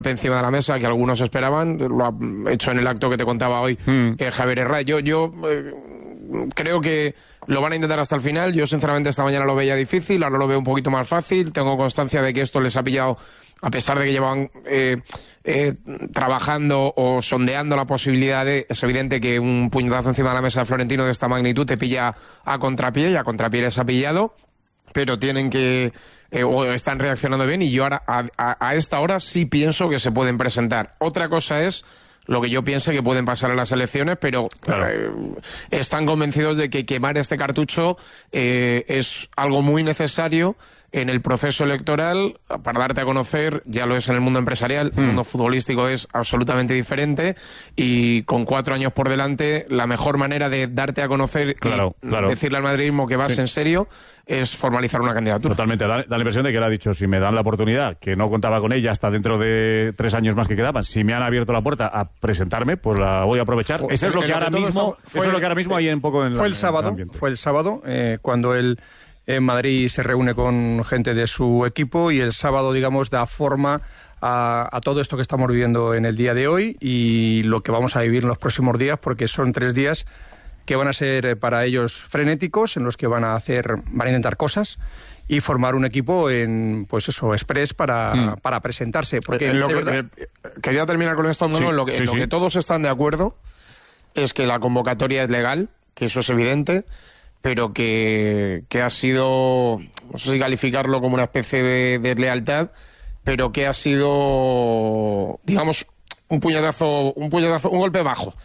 encima de la mesa que algunos esperaban, lo ha hecho en el acto que te contaba hoy Javier Herrera. Yo creo que lo van a intentar hasta el final. Yo sinceramente esta mañana lo veía difícil, ahora lo veo un poquito más fácil. Tengo constancia de que esto les ha pillado, a pesar de que llevan trabajando o sondeando la posibilidad de... Es evidente que un puñetazo encima de la mesa de Florentino de esta magnitud te pilla a contrapié, y a contrapié les ha pillado, pero tienen que... o están reaccionando bien, y yo ahora a esta hora sí pienso que se pueden presentar. Otra cosa es lo que yo piense que pueden pasar en las elecciones, pero están convencidos de que quemar este cartucho es algo muy necesario en el proceso electoral para darte a conocer. Ya lo es en el mundo empresarial, el mundo futbolístico es absolutamente diferente, y con 4 años por delante la mejor manera de darte a conocer y decirle al madridismo que vas en serio es formalizar una candidatura. Totalmente, da la impresión de que él ha dicho, si me dan la oportunidad, que no contaba con ella hasta dentro de 3 años más que quedaban, si me han abierto la puerta a presentarme, pues la voy a aprovechar. Eso es lo que ahora mismo hay un poco en Fue el sábado, cuando él en Madrid se reúne con gente de su equipo, y el sábado, digamos, da forma a todo esto que estamos viviendo en el día de hoy y lo que vamos a vivir en los próximos días, porque son 3 días que van a ser para ellos frenéticos, en los que van a intentar cosas y formar un equipo express para presentarse. Porque quería terminar con esto, Manolo, en lo que todos están de acuerdo es que la convocatoria es legal, que eso es evidente, pero que ha sido, no sé si calificarlo como una especie de deslealtad, pero que ha sido, digamos, un golpe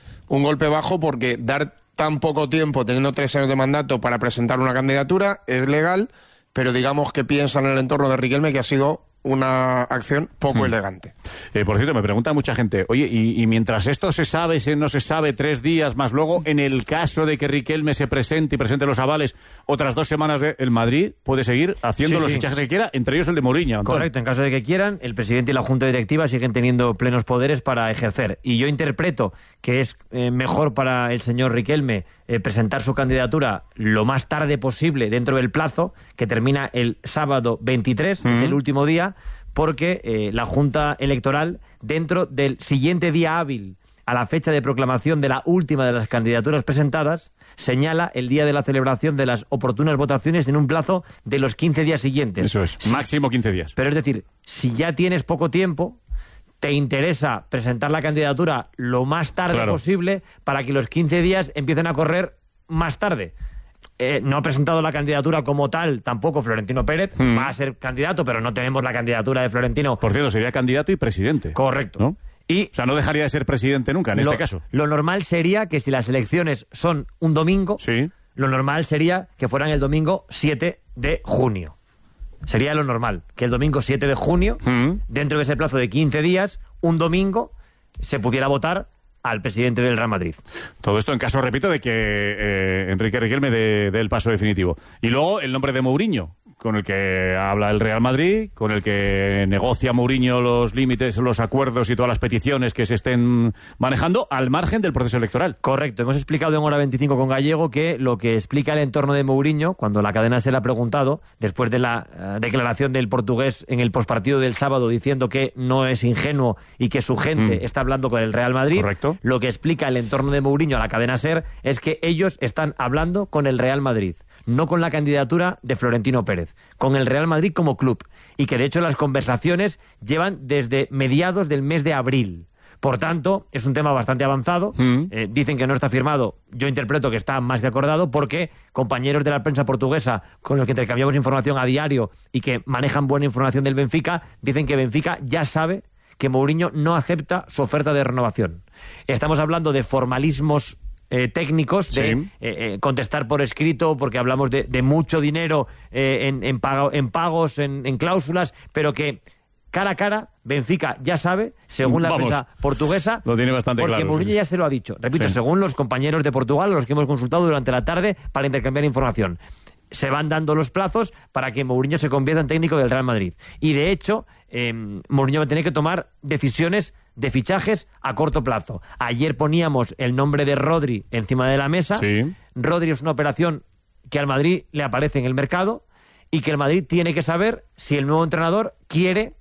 bajo, porque dar tan poco tiempo, teniendo 3 años de mandato, para presentar una candidatura es legal, pero digamos que piensan en el entorno de Riquelme que ha sido una acción poco elegante. Por cierto, me pregunta mucha gente, oye, y mientras esto se sabe, no se sabe, 3 días más luego, en el caso de que Riquelme se presente y presente los avales, otras 2 semanas el Madrid puede seguir haciendo los fichajes que quiera, entre ellos el de Mourinho. Antón. Correcto, en caso de que quieran, el presidente y la junta directiva siguen teniendo plenos poderes para ejercer. Y yo interpreto que es mejor para el señor Riquelme presentar su candidatura lo más tarde posible dentro del plazo, que termina el sábado 23, que es el último día, porque la Junta Electoral, dentro del siguiente día hábil a la fecha de proclamación de la última de las candidaturas presentadas, señala el día de la celebración de las oportunas votaciones en un plazo de los 15 días siguientes. Eso es, máximo 15 días. Pero es decir, si ya tienes poco tiempo, te interesa presentar la candidatura lo más tarde posible para que los 15 días empiecen a correr más tarde. No ha presentado la candidatura como tal tampoco Florentino Pérez, va a ser candidato, pero no tenemos la candidatura de Florentino. Por cierto, sería candidato y presidente. Correcto. ¿No? O sea, no dejaría de ser presidente nunca, en este caso. Lo normal sería que si las elecciones son un domingo, lo normal sería que fueran el domingo 7 de junio. Sería lo normal, que el domingo 7 de junio, dentro de ese plazo de 15 días, un domingo, se pudiera votar al presidente del Real Madrid. Todo esto en caso, repito, de que Enrique Riquelme dé el paso definitivo. Y luego el nombre de Mourinho, con el que habla el Real Madrid, con el que negocia Mourinho los límites, los acuerdos y todas las peticiones que se estén manejando al margen del proceso electoral. Correcto. Hemos explicado en Hora 25 con Gallego que lo que explica el entorno de Mourinho, cuando la cadena se le ha preguntado, después de la declaración del portugués en el pospartido del sábado diciendo que no es ingenuo y que su gente está hablando con el Real Madrid, correcto, lo que explica el entorno de Mourinho a la cadena SER es que ellos están hablando con el Real Madrid, no con la candidatura de Florentino Pérez, con el Real Madrid como club, y que de hecho las conversaciones llevan desde mediados del mes de abril. Por tanto, es un tema bastante avanzado. Dicen que no está firmado, yo interpreto que está más que acordado, porque compañeros de la prensa portuguesa con los que intercambiamos información a diario y que manejan buena información del Benfica, dicen que Benfica ya sabe que Mourinho no acepta su oferta de renovación. Estamos hablando de formalismos técnicos, de contestar por escrito, porque hablamos de mucho dinero en pagos, en cláusulas, pero que cara a cara Benfica ya sabe, según la prensa portuguesa, lo tiene bastante porque claro, Mourinho ya se lo ha dicho, repito, según los compañeros de Portugal, los que hemos consultado durante la tarde para intercambiar información. Se van dando los plazos para que Mourinho se convierta en técnico del Real Madrid. Y de hecho, Mourinho va a tener que tomar decisiones de fichajes a corto plazo. Ayer poníamos el nombre de Rodri encima de la mesa. Rodri es una operación que al Madrid le aparece en el mercado y que el Madrid tiene que saber si el nuevo entrenador quiere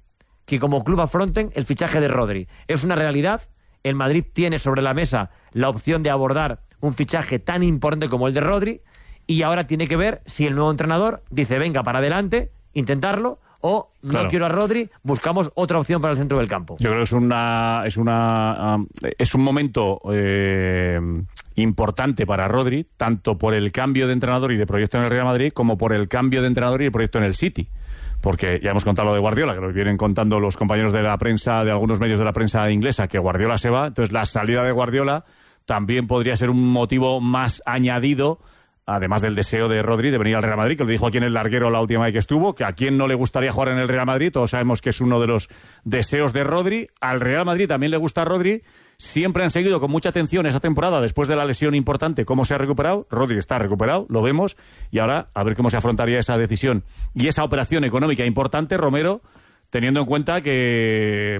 que como club afronten el fichaje de Rodri. Es una realidad. El Madrid tiene sobre la mesa la opción de abordar un fichaje tan importante como el de Rodri, y ahora tiene que ver si el nuevo entrenador dice venga para adelante, intentarlo, o no quiero a Rodri, buscamos otra opción para el centro del campo. Yo creo que es un momento importante para Rodri, tanto por el cambio de entrenador y de proyecto en el Real Madrid, como por el cambio de entrenador y de proyecto en el City. Porque ya hemos contado lo de Guardiola, que lo vienen contando los compañeros de la prensa, de algunos medios de la prensa inglesa, que Guardiola se va. Entonces la salida de Guardiola también podría ser un motivo más añadido, además del deseo de Rodri de venir al Real Madrid, que lo dijo aquí en el larguero la última vez que estuvo, que a quién no le gustaría jugar en el Real Madrid. Todos sabemos que es uno de los deseos de Rodri. Al Real Madrid también le gusta a Rodri. Siempre han seguido con mucha atención esa temporada, después de la lesión importante, cómo se ha recuperado. Rodri está recuperado, lo vemos, y ahora a ver cómo se afrontaría esa decisión y esa operación económica importante, Romero, teniendo en cuenta que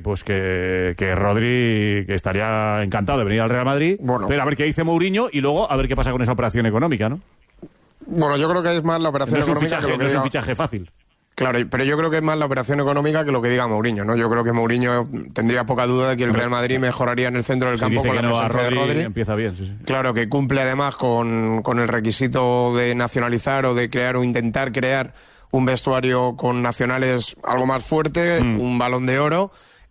Rodri que estaría encantado de venir al Real Madrid, pero a ver qué dice Mourinho y luego a ver qué pasa con esa operación económica, ¿no? Bueno, yo creo que es más la operación económica que lo que no es un fichaje fácil. Claro, pero yo creo que es más la operación económica que lo que diga Mourinho, ¿no? Yo creo que Mourinho tendría poca duda de que el Real Madrid mejoraría en el centro del campo con la presencia de Rodri. Empieza bien, sí. Claro, que cumple además con el requisito de nacionalizar o de crear o intentar crear un vestuario con nacionales algo más fuerte, un Balón de Oro,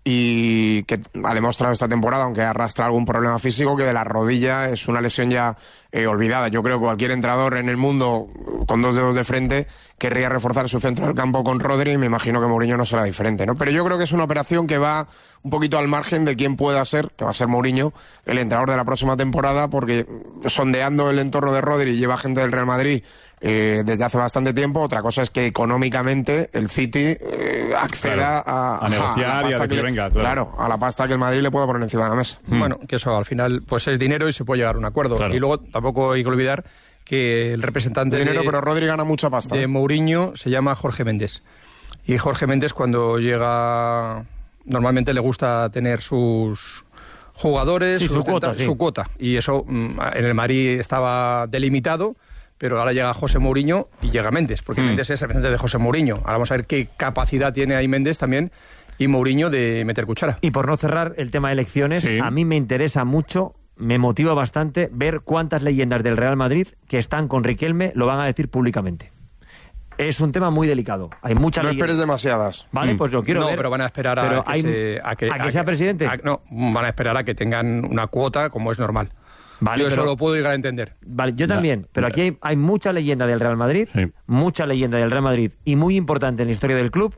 y que ha demostrado esta temporada, aunque arrastra algún problema físico, que de la rodilla es una lesión ya olvidada. Yo creo que cualquier entrenador en el mundo con dos dedos de frente querría reforzar su centro del campo con Rodri, y me imagino que Mourinho no será diferente, ¿no? Pero yo creo que es una operación que va un poquito al margen de quién pueda ser, que va a ser Mourinho, el entrenador de la próxima temporada, porque sondeando el entorno de Rodri lleva gente del Real Madrid desde hace bastante tiempo. Otra cosa es que económicamente el City acceda a negociar y a decir, venga, claro, a la pasta que el Madrid le pueda poner encima de la mesa. Bueno, que eso al final pues es dinero y se puede llegar a un acuerdo. Claro. Y luego tampoco hay que olvidar que el representante dinero, pero Rodri gana mucha pasta. De Mourinho se llama Jorge Méndez. Y Jorge Méndez, cuando llega, normalmente le gusta tener sus jugadores, sí, su cuota. Y eso en el Madrid estaba delimitado, pero ahora llega José Mourinho y llega Méndez, porque Méndez es el representante de José Mourinho. Ahora vamos a ver qué capacidad tiene ahí Méndez también y Mourinho de meter cuchara. Y por no cerrar el tema de elecciones, a mí me interesa mucho, me motiva bastante ver cuántas leyendas del Real Madrid que están con Riquelme lo van a decir públicamente. Es un tema muy delicado. Hay muchas leyendas. No esperes demasiadas. Vale, pues lo quiero ver. No, pero van a esperar a que sea presidente. No, van a esperar a que tengan una cuota como es normal. Vale, yo eso lo puedo llegar a entender. Vale, yo también, pero aquí hay mucha leyenda del Real Madrid, mucha leyenda del Real Madrid, y muy importante en la historia del club,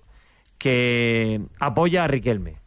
que apoya a Riquelme.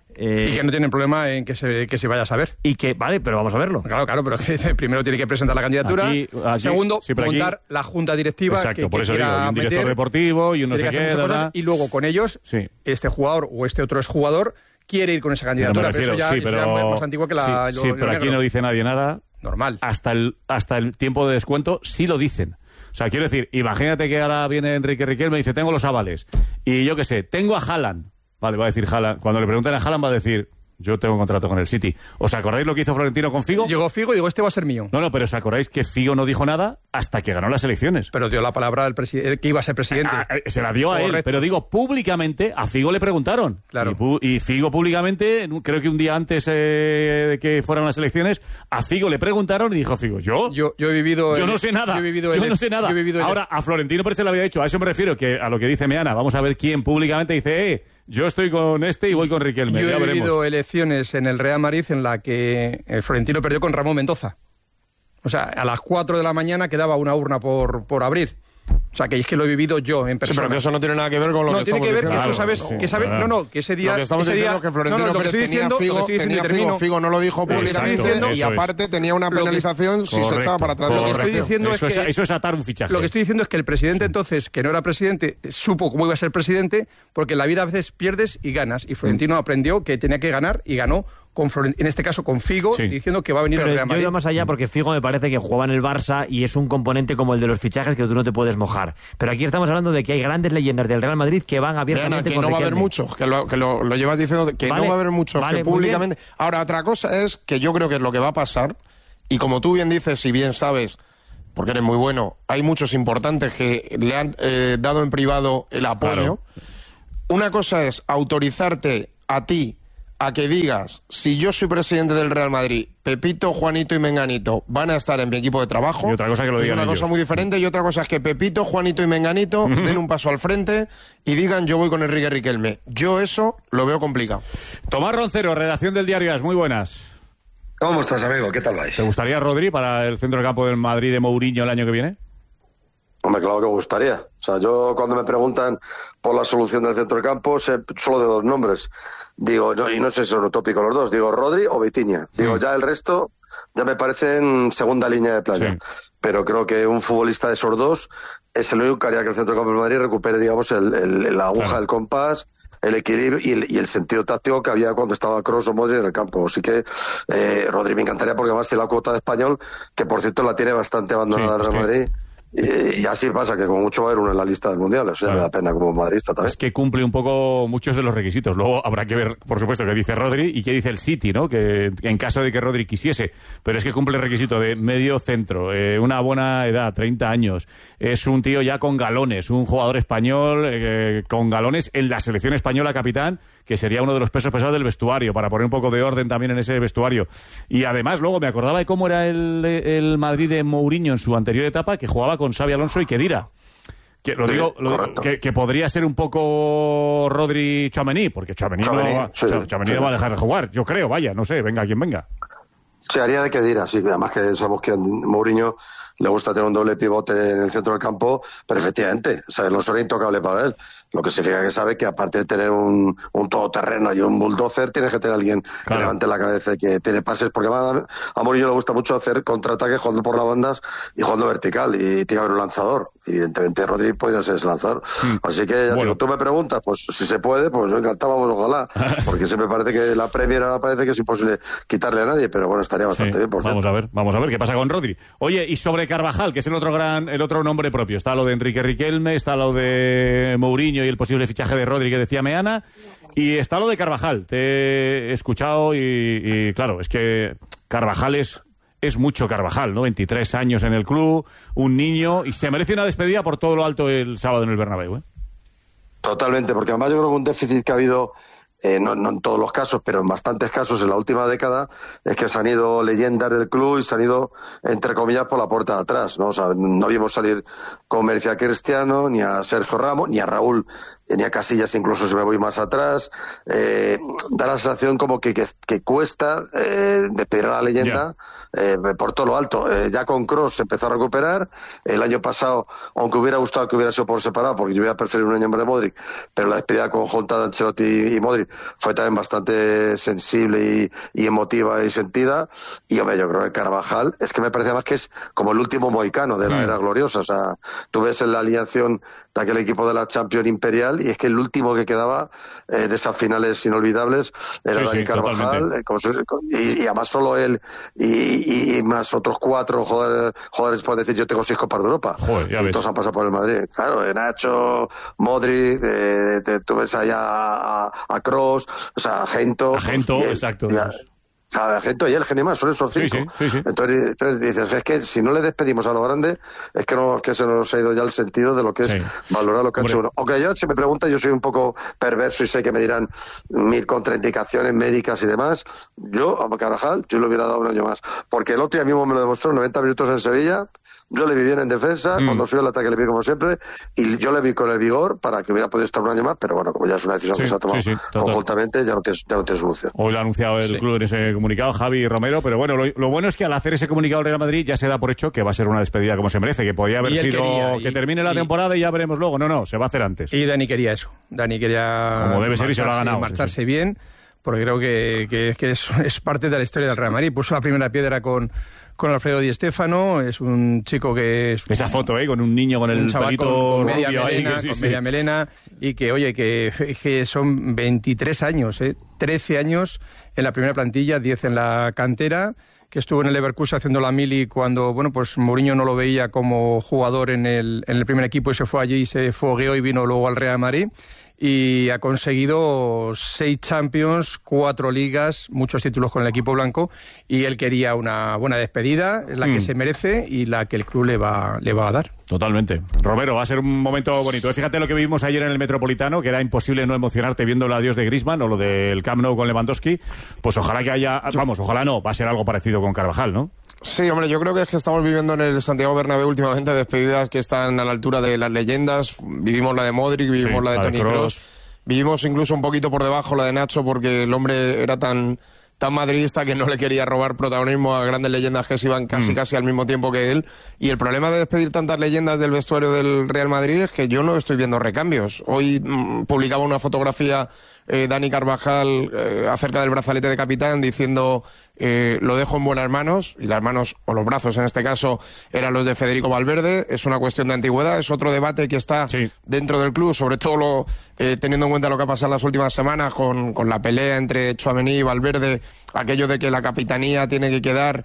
Y que no tienen problema en que se vaya a saber. Y que, vale, pero vamos a verlo. Claro, pero que primero tiene que presentar la candidatura. Aquí, segundo, sí, montar la junta directiva. Exacto, que por eso quiera digo, un director meter, deportivo y un no sé qué. Y luego con ellos, este jugador o este otro exjugador quiere ir con esa candidatura. Pero eso ya es más antiguo que la... Sí, pero aquí no dice nadie nada. Normal. Hasta el tiempo de descuento sí lo dicen. O sea, quiero decir, imagínate que ahora viene Enrique Riquelme y dice, tengo los avales. Y yo qué sé, tengo a Haaland. Vale, va a decir Haaland. Cuando le pregunten a Haaland va a decir, yo tengo un contrato con el City. ¿Os acordáis lo que hizo Florentino con Figo? Llegó Figo y digo, este va a ser mío. No, pero ¿os acordáis que Figo no dijo nada hasta que ganó las elecciones? Pero dio la palabra al presidente, que iba a ser presidente. Se la dio a él, pero digo, públicamente a Figo le preguntaron. Claro. Y Figo públicamente, creo que un día antes de que fueran las elecciones, a Figo le preguntaron y dijo Figo, ¿yo he vivido... Yo no sé nada. Yo no sé nada. Ahora, a Florentino Pérez se le había dicho, a eso me refiero, que a lo que dice Meana, vamos a ver quién públicamente dice, yo estoy con este y voy con Riquelme. Yo ya he veremos. vivido elecciones en el Real Madrid en la que Florentino perdió con Ramón Mendoza. O sea, a las 4 de la mañana quedaba una urna por abrir. O sea, que es que lo he vivido yo en persona. Sí, pero que eso no tiene nada que ver con lo que estamos diciendo. No, tiene que ver que tú sabes... Claro, que sabes que ese día... Lo que estamos diciendo es que Florentino Pérez tenía Figo, Figo no lo dijo públicamente y aparte tenía una penalización si se echaba para atrás. Lo que estoy diciendo eso es atar un fichaje. Lo que estoy diciendo es que el presidente entonces, que no era presidente, supo cómo iba a ser presidente, porque en la vida a veces pierdes y ganas. Y Florentino aprendió que tenía que ganar y ganó, en este caso con Figo, diciendo que va a venir al Real Madrid. Yo he ido más allá porque Figo me parece que jugaba en el Barça y es un componente como el de los fichajes que tú no te puedes mojar. Pero aquí estamos hablando de que hay grandes leyendas del Real Madrid que van abiertamente que con no va a haber Riquelme. muchos, que lo llevas diciendo, que no va a haber muchos, que públicamente... Ahora, otra cosa es que yo creo que es lo que va a pasar, y como tú bien dices, si bien sabes, porque eres muy bueno, hay muchos importantes que le han dado en privado el apoyo. Claro. una cosa es autorizarte a ti a que digas, si yo soy presidente del Real Madrid, Pepito, Juanito y Menganito van a estar en mi equipo de trabajo. Y otra cosa que lo digan ellos. Es una cosa muy diferente, y otra cosa es que Pepito, Juanito y Menganito den un paso al frente y digan, yo voy con Enrique Riquelme. Yo eso lo veo complicado. Tomás Roncero, redacción del Diario AS, muy buenas. ¿Cómo estás, amigo? ¿Qué tal vais? ¿Te gustaría, Rodri, para el centro de campo del Madrid de Mourinho el año que viene? Hombre, claro que me gustaría. O sea, yo cuando me preguntan por la solución del centro de campo, sé solo de 2 nombres. Digo, no, y no sé si son utópicos los dos, digo Rodri o Vitinha. Digo, ya el resto ya me parecen segunda línea de playa. Sí. Pero creo que un futbolista de esos dos es el único que haría que el centro de campo del Madrid recupere, digamos, la aguja del compás, el equilibrio y el sentido táctico que había cuando estaba Kroos o Modric en el campo. Así que Rodri me encantaría, porque además tiene la cuota de español, que por cierto la tiene bastante abandonada el Real Madrid. Y así pasa, que como mucho va a haber uno en la lista del Mundial, o sea, me da pena como madridista también. Es que cumple un poco muchos de los requisitos. Luego habrá que ver, por supuesto, qué dice Rodri y qué dice el City, ¿no? Que en caso de que Rodri quisiese, pero es que cumple el requisito de medio centro, una buena edad, 30 años, es un tío ya con galones, un jugador español con galones en la selección española, capitán, que sería uno de los pesos pesados del vestuario, para poner un poco de orden también en ese vestuario. Y además, luego me acordaba de cómo era el Madrid de Mourinho en su anterior etapa, que jugaba con Xabi Alonso y Khedira. Que lo digo, que podría ser un poco Rodri Tchouaméni, porque Tchouaméni no va a dejar de jugar, yo creo, vaya, no sé, venga quien venga. Sí, haría de Khedira, sí, además que sabemos que a Mourinho le gusta tener un doble pivote en el centro del campo, pero efectivamente, o sea, Alonso era intocable para él. Lo que significa que sabe que aparte de tener un todoterreno y un bulldozer, tienes que tener alguien que levante la cabeza y que tiene pases, porque a Mourinho le gusta mucho hacer contraataques jugando por las bandas y jugando vertical, y tiene que haber un lanzador. Evidentemente Rodri podría ser ese lanzador. Así que ya digo, tú me preguntas, pues si se puede, pues yo encantado, pues ojalá, porque siempre parece que la Premier ahora parece que es imposible quitarle a nadie, pero bueno, estaría bastante bien, por cierto. Vamos a ver qué pasa con Rodri. Oye, y sobre Carvajal, que es el otro nombre propio, está lo de Enrique Riquelme, está lo de Mourinho y el posible fichaje de Rodri que decía Meana, y está lo de Carvajal. Te he escuchado y claro, es que Carvajal es mucho Carvajal, ¿no? 23 años en el club, un niño, y se merece una despedida por todo lo alto el sábado en el Bernabéu, ¿eh? Totalmente, porque además yo creo que un déficit que ha habido, no en todos los casos, pero en bastantes casos en la última década, es que se han ido leyendas del club y se han ido, entre comillas, por la puerta de atrás, ¿no? O sea, no vimos salir con Merecía Cristiano, ni a Sergio Ramos, ni a Raúl, ni a Casillas, incluso si me voy más atrás. Da la sensación como que cuesta despedir a la leyenda por todo lo alto. Ya con Kroos se empezó a recuperar. El año pasado, aunque hubiera gustado que hubiera sido por separado, porque yo hubiera preferido un año de Modric, pero la despedida conjunta de Ancelotti y Modric fue también bastante sensible y emotiva y sentida. Y hombre, yo creo que Carvajal es que me parece más que es como el último mohicano de la era gloriosa. O sea, tú ves en la alineación de aquel equipo de la Champions Imperial, y es que el último que quedaba de esas finales inolvidables era Dani Carvajal, y además solo él y más otros 4 jugadores pueden decir, yo tengo 6 Copas de Europa. Joder, y todos han pasado por el Madrid. Claro, Nacho, Modric, tú ves allá a Kroos, o sea, a Gento, exacto. A Gento y el Genimás, son esos 5. Sí. Entonces dices, es que si no le despedimos a lo grande, es que se nos ha ido ya el sentido de lo que es valorar lo que ha hecho uno. Aunque yo, si me preguntan, yo soy un poco perverso y sé que me dirán 1000 contraindicaciones médicas y demás. Yo, a Carvajal, yo le hubiera dado un año más. Porque el otro día mismo me lo demostró, 90 minutos en Sevilla. Yo le vi bien en defensa, cuando subió el ataque le vi como siempre, y yo le vi con el vigor para que hubiera podido estar un año más, pero bueno, como ya es una decisión que se ha tomado conjuntamente, ya no tiene solución. Hoy lo ha anunciado el club en ese comunicado, Javi Romero, pero bueno, lo bueno es que al hacer ese comunicado el Real Madrid ya se da por hecho que va a ser una despedida como se merece, que podía haber sido que termine la temporada y ya veremos luego. No, se va a hacer antes. Y Dani quería eso. Dani quería como debe ser y se lo ha ganado. Marcharse bien, porque creo que es parte de la historia del Real Madrid. Puso la primera piedra con Alfredo Di Stéfano, es un chico que es... Esa foto, con un niño con el pelito con media melena, y que, oye, que son 23 años, 13 años en la primera plantilla, 10 en la cantera, que estuvo en el Leverkusen haciendo la mili cuando, bueno, pues Mourinho no lo veía como jugador en el primer equipo y se fue allí y se fogueó y vino luego al Real Madrid. y ha conseguido 6 Champions, 4 ligas, muchos títulos con el equipo blanco, y él quería una buena despedida, la que se merece y la que el club le va a dar. Totalmente. Romero, va a ser un momento bonito. Fíjate lo que vimos ayer en el Metropolitano, que era imposible no emocionarte viendo el adiós de Griezmann o lo del Camp Nou con Lewandowski. Pues ojalá que haya... Vamos, ojalá no, va a ser algo parecido con Carvajal, ¿no? Sí, hombre, yo creo que es que estamos viviendo en el Santiago Bernabéu últimamente despedidas que están a la altura de las leyendas. Vivimos la de Modric, vivimos la de Toni Kroos, vivimos incluso un poquito por debajo la de Nacho, porque el hombre era tan madridista que no le quería robar protagonismo a grandes leyendas que se iban casi al mismo tiempo que él. Y el problema de despedir tantas leyendas del vestuario del Real Madrid es que yo no estoy viendo recambios. Hoy publicaba una fotografía Dani Carvajal acerca del brazalete de capitán diciendo lo dejo en buenas manos, y las manos, o los brazos en este caso, eran los de Federico Valverde. Es una cuestión de antigüedad, es otro debate que está dentro del club, sobre todo teniendo en cuenta lo que ha pasado en las últimas semanas con la pelea entre Tchouaméni y Valverde, aquello de que la capitanía tiene que quedar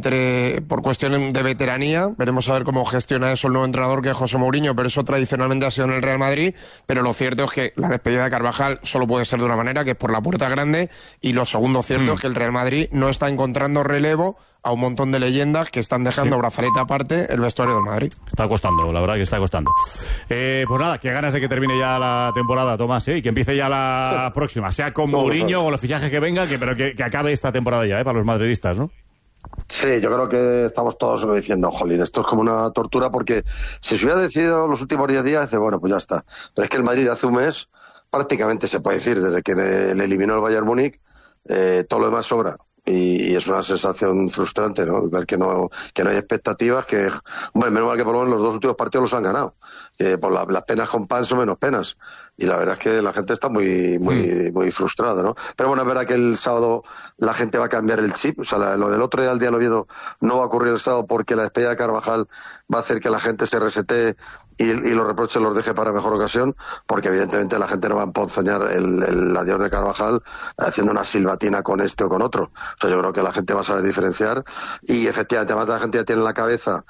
por cuestión de veteranía. Veremos a ver cómo gestiona eso el nuevo entrenador, que es José Mourinho, pero eso tradicionalmente ha sido en el Real Madrid. Pero lo cierto es que la despedida de Carvajal solo puede ser de una manera, que es por la puerta grande, y lo segundo cierto es que el Real Madrid no está encontrando relevo a un montón de leyendas que están dejando brazalete aparte el vestuario del Madrid. Está costando, la verdad que está costando. Pues nada, qué ganas de que termine ya la temporada, Tomás, y que empiece ya la próxima, sea con Mourinho o los fichajes que vengan, pero que acabe esta temporada ya, para los madridistas, ¿no? Sí, yo creo que estamos todos diciendo, jolín, esto es como una tortura, porque si se hubiera decidido los últimos 10 días, dice, bueno, pues ya está. Pero es que el Madrid hace un mes, prácticamente se puede decir, desde que le eliminó el Bayern Múnich, todo lo demás sobra. Y es una sensación frustrante, ¿no? Ver que no hay expectativas, que, hombre, menos mal que por lo menos los 2 últimos partidos los han ganado. Que por las penas con pan son menos penas. Y la verdad es que la gente está muy frustrada, ¿no? Pero bueno, es verdad que el sábado la gente va a cambiar el chip. O sea, lo del otro día, el día del Oviedo, no va a ocurrir el sábado, porque la despedida de Carvajal va a hacer que la gente se resetee y los reproches los deje para mejor ocasión, porque evidentemente la gente no va a emponzoñar el adiós de Carvajal haciendo una silbatina con este o con otro. O sea, yo creo que la gente va a saber diferenciar, y efectivamente además la gente ya tiene en la cabeza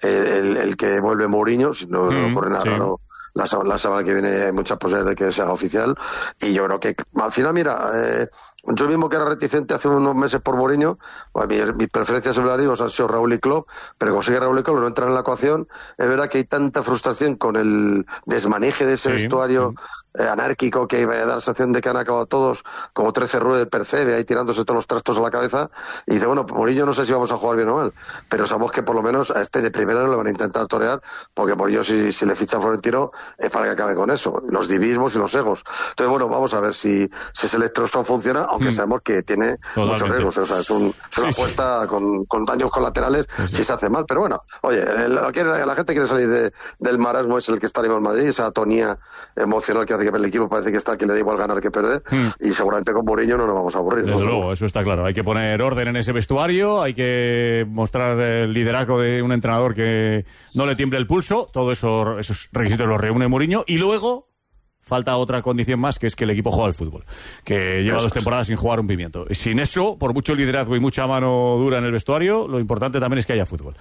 el que vuelve Mourinho, si no ocurre nada raro. La semana que viene hay muchas posibilidades de que se haga oficial, y yo creo que al final, mira, yo mismo que era reticente hace unos meses por Mourinho, mis preferencias en digo han sido Raúl y Klopp, pero como sigue Raúl y Klopp no entran en la ecuación, es verdad que hay tanta frustración con el desmaneje de ese vestuario anárquico, que iba a dar la sensación de que han acabado todos como 13 ruedas de Percebe ahí tirándose todos los trastos a la cabeza, y dice, bueno, Mourinho no sé si vamos a jugar bien o mal, pero sabemos que por lo menos a este de primera no le van a intentar torear, porque Mourinho si le ficha a Florentino es para que acabe con eso, los divismos y los egos. Entonces, bueno, vamos a ver si ese electroshock funciona, aunque sabemos que tiene muchos riesgos, o sea, es una apuesta con daños colaterales si se hace mal, pero bueno, oye, la gente quiere salir del marasmo, es el que está arriba en Madrid, esa atonía emocional que hace que el equipo parece que está, que le da igual ganar que perder, y seguramente con Mourinho no nos vamos a aburrir. Desde luego, eso está claro. Hay que poner orden en ese vestuario, hay que mostrar el liderazgo de un entrenador que no le tiemble el pulso, todos esos requisitos los reúne Mourinho, y luego falta otra condición más, que es que el equipo juega al fútbol, que lleva 2 temporadas sin jugar un pimiento. Sin eso, por mucho liderazgo y mucha mano dura en el vestuario, lo importante también es que haya fútbol.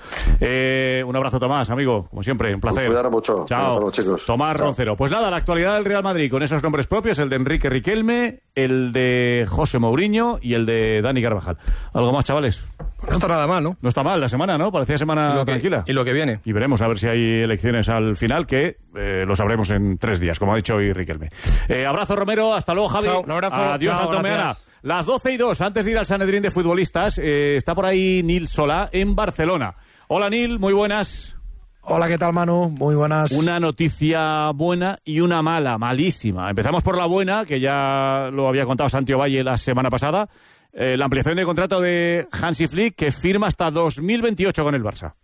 Un abrazo, Tomás, amigo, como siempre, un placer. Cuidar mucho. Chao, chicos. Tomás Roncero. Pues nada, la actualidad del Real Madrid con esos nombres propios, el de Enrique Riquelme, el de José Mourinho y el de Dani Carvajal. ¿Algo más, chavales? No está nada mal, ¿no? No está mal la semana, ¿no? Parecía semana tranquila. Y lo que viene. Y veremos a ver si hay elecciones al final, que lo sabremos en 3 días, como ha dicho hoy Riquelme. Abrazo, Romero. Hasta luego, Javi. Chao, un abrazo. Adiós, Antomeana. Las 12:02, antes de ir al Sanedrín de futbolistas, está por ahí Nil Solá en Barcelona. Hola, Nil, muy buenas. Hola, ¿qué tal, Manu? Muy buenas. Una noticia buena y una mala, malísima. Empezamos por la buena, que ya lo había contado Santi Ovalle la semana pasada. La ampliación de contrato de Hansi Flick, que firma hasta 2028 con el Barça.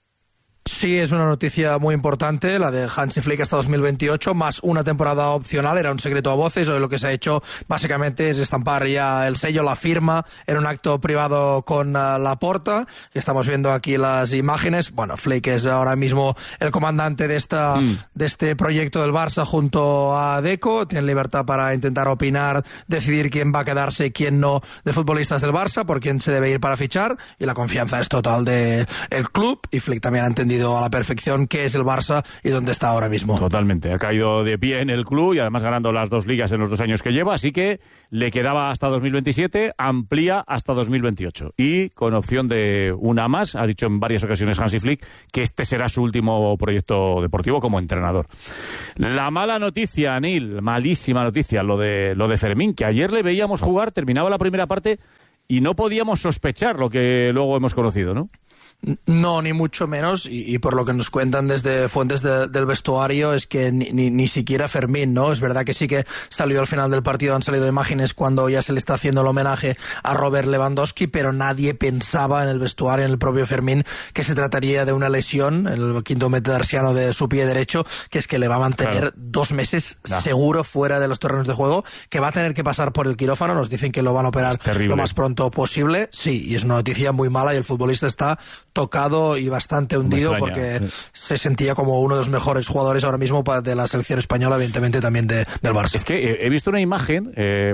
Sí, es una noticia muy importante, la de Hansi Flick hasta 2028, más una temporada opcional, era un secreto a voces. Hoy lo que se ha hecho básicamente es estampar ya el sello, la firma, en un acto privado con Laporta, que estamos viendo aquí las imágenes. Bueno, Flick es ahora mismo el comandante de este proyecto del Barça junto a Deco, tiene libertad para intentar opinar, decidir quién va a quedarse y quién no de futbolistas del Barça, por quién se debe ir para fichar, y la confianza es total del club, y Flick también ha entendido entendido a la perfección qué es el Barça y dónde está ahora mismo. Totalmente, ha caído de pie en el club y además ganando las 2 ligas en los 2 años que lleva, así que le quedaba hasta 2027, amplía hasta 2028 y con opción de una más. Ha dicho en varias ocasiones Hansi Flick que este será su último proyecto deportivo como entrenador. La mala noticia, Neil, malísima noticia, lo de Fermín, que ayer le veíamos jugar, terminaba la primera parte y no podíamos sospechar lo que luego hemos conocido, ¿no? No, ni mucho menos, y por lo que nos cuentan desde fuentes del vestuario es que ni siquiera Fermín, ¿no? Es verdad que sí que salió al final del partido, han salido imágenes cuando ya se le está haciendo el homenaje a Robert Lewandowski, pero nadie pensaba en el vestuario, en el propio Fermín, que se trataría de una lesión, el quinto metatarsiano de su pie derecho, que es que le va a mantener 2 meses seguro fuera de los terrenos de juego, que va a tener que pasar por el quirófano, nos dicen que lo van a operar lo más pronto posible, sí, y es una noticia muy mala y el futbolista está tocado y bastante hundido porque se sentía como uno de los mejores jugadores ahora mismo de la selección española, evidentemente también del Barça. Es que he visto una imagen,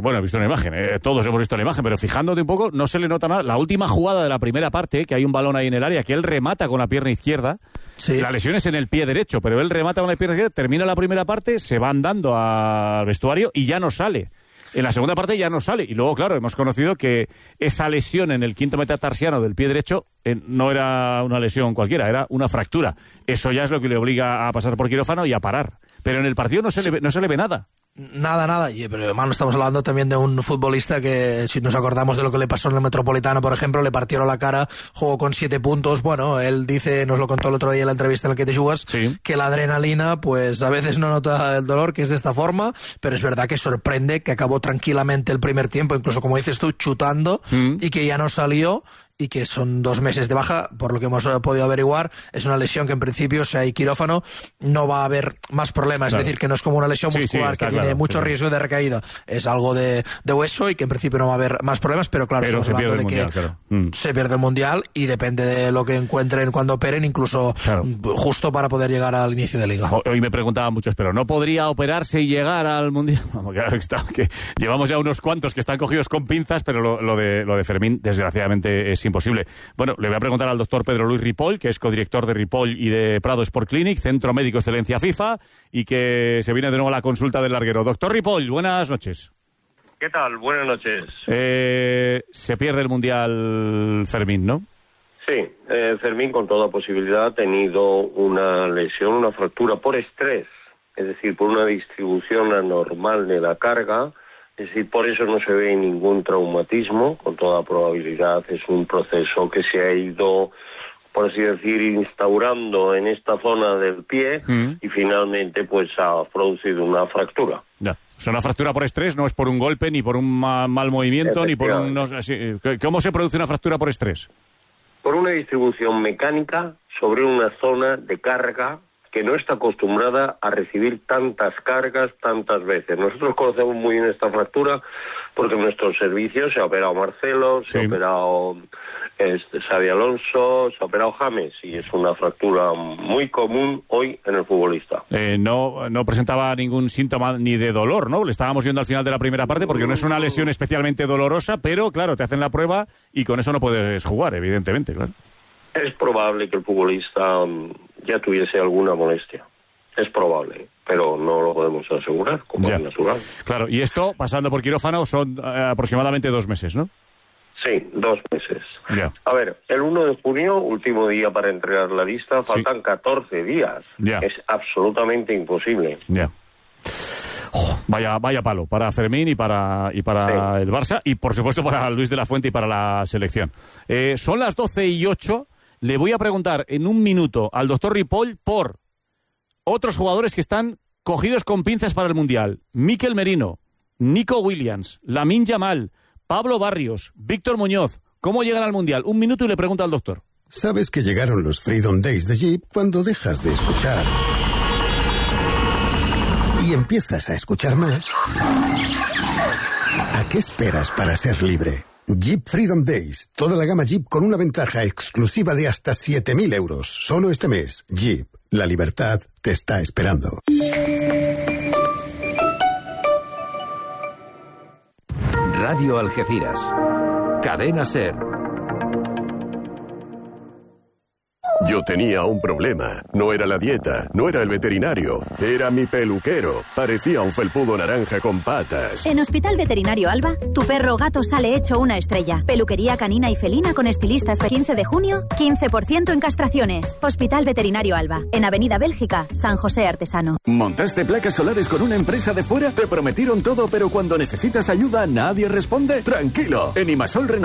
todos hemos visto la imagen, pero fijándote un poco, no se le nota nada. La última jugada de la primera parte, que hay un balón ahí en el área, que él remata con la pierna izquierda, la lesión es en el pie derecho, pero él remata con la pierna izquierda, termina la primera parte, se va andando al vestuario y ya no sale. En la segunda parte ya no sale. Y luego, claro, hemos conocido que esa lesión en el quinto metatarsiano del pie derecho no era una lesión cualquiera, era una fractura. Eso ya es lo que le obliga a pasar por quirófano y a parar. Pero en el partido no se le ve nada. Nada. Pero hermano, estamos hablando también de un futbolista que, si nos acordamos de lo que le pasó en el Metropolitano, por ejemplo, le partieron la cara, jugó con 7 puntos. Bueno, él dice, nos lo contó el otro día en la entrevista en la que te jugas, que la adrenalina, pues a veces no nota el dolor, que es de esta forma, pero es verdad que sorprende que acabó tranquilamente el primer tiempo, incluso como dices tú, chutando, y que ya no salió. Y que son 2 meses de baja, por lo que hemos podido averiguar. Es una lesión que en principio, si hay quirófano, no va a haber más problemas. Es decir, que no es como una lesión muscular que tiene mucho riesgo de recaída. Es algo de hueso y que en principio no va a haber más problemas, pero claro, estamos hablando de que se pierde el Mundial y depende de lo que encuentren cuando operen, incluso justo para poder llegar al inicio de Liga. Hoy me preguntaban muchos, pero ¿no podría operarse y llegar al Mundial? Que llevamos ya unos cuantos que están cogidos con pinzas, pero lo de Fermín, desgraciadamente, es imposible. Bueno, le voy a preguntar al doctor Pedro Luis Ripoll, que es codirector de Ripoll y de Prado Sport Clinic, Centro Médico Excelencia FIFA, y que se viene de nuevo a la consulta del larguero. Doctor Ripoll, buenas noches. ¿Qué tal? Buenas noches. Se pierde el Mundial Fermín, ¿no? Sí, Fermín con toda posibilidad ha tenido una lesión, una fractura por estrés, es decir, por una distribución anormal de la carga. Es decir, por eso no se ve ningún traumatismo, con toda probabilidad es un proceso que se ha ido, por así decir, instaurando en esta zona del pie y finalmente pues ha producido una fractura. Ya. O sea, una fractura por estrés no es por un golpe, ni por un mal movimiento, ni por un... ¿Cómo se produce una fractura por estrés? Por una distribución mecánica sobre una zona de carga que no está acostumbrada a recibir tantas cargas tantas veces. Nosotros conocemos muy bien esta fractura porque en nuestros servicios se ha operado Marcelo, se ha operado Xabi Alonso, se ha operado James, y es una fractura muy común hoy en el futbolista. No presentaba ningún síntoma ni de dolor, ¿no? Le estábamos viendo al final de la primera parte porque no es una lesión especialmente dolorosa, pero claro, te hacen la prueba y con eso no puedes jugar, evidentemente, claro. Es probable que el futbolista ya tuviese alguna molestia. Es probable, pero no lo podemos asegurar, como es natural. Claro, y esto, pasando por quirófano, son aproximadamente 2 meses, ¿no? Sí, 2 meses. Ya. A ver, el 1 de junio, último día para entregar la lista, faltan 14 días. Ya. Es absolutamente imposible. Ya. Vaya palo para Fermín y para el Barça, y por supuesto para Luis de la Fuente y para la selección. Son las 12:08. Le voy a preguntar en un minuto al doctor Ripoll por otros jugadores que están cogidos con pinzas para el Mundial. Mikel Merino, Nico Williams, Lamine Yamal, Pablo Barrios, Víctor Muñoz. ¿Cómo llegan al Mundial? Un minuto y le pregunto al doctor. Sabes que llegaron los Freedom Days de Jeep cuando dejas de escuchar y empiezas a escuchar más. ¿A qué esperas para ser libre? Jeep Freedom Days. Toda la gama Jeep con una ventaja exclusiva de hasta 7.000 euros. Solo este mes. Jeep. La libertad te está esperando. Radio Algeciras. Cadena SER. Yo Yo tenía un problema. No era la dieta, no era el veterinario, era mi peluquero. Parecía un felpudo naranja con patas. En Hospital Veterinario Alba, tu perro o gato sale hecho una estrella. Peluquería canina y felina con estilistas. 15 de junio, 15% en castraciones. Hospital Veterinario Alba, en Avenida Bélgica, San José Artesano. ¿Montaste placas solares con una empresa de fuera? ¿Te prometieron todo, pero cuando necesitas ayuda nadie responde? Tranquilo, en Imasol